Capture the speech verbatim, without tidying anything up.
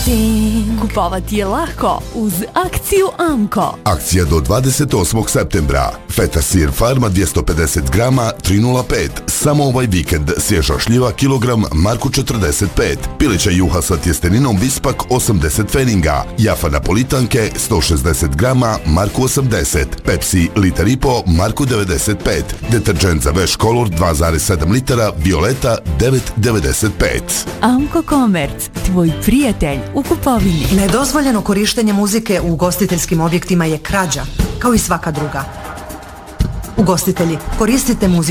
Shopping. Kupovati je lako uz akciju Amko. Akcija do dvadeset osmog septembra. Feta sir Farma dvjesto pedeset grama tri nula pet. Samo ovaj vikend svježa šljiva kilogram Marku četrdeset pet. Pilića juha sa tjesteninom Vispak osamdeset pfenninga. Jafa napolitanke sto šezdeset grama Marku osamdeset. Pepsi liter i po Marku devedeset pet. Deterđent za veš kolor dva zarez sedam litara Violeta devet devedeset pet. Amko Komerc, tvoj prijatelj u kupovini. Nedozvoljeno korištenje muzike u ugostiteljskim objektima je krađa, kao i svaka druga. Ugostitelji, koristite muziku